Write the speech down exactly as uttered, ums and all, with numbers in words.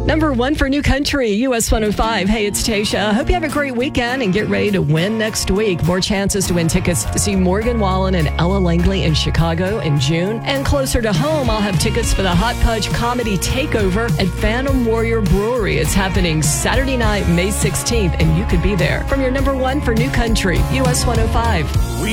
Number one for New Country, U S one oh five. Hey, it's Tasha. Hope you have a great weekend and get ready to win next week. More chances to win tickets to see Morgan Wallen and Ella Langley in Chicago in June. And closer to home, I'll have tickets for the Hot Pudge Comedy Takeover at Phantom Warrior Brewery. It's happening Saturday night, May sixteenth, and you could be there. From your number one for New Country, U S one oh five.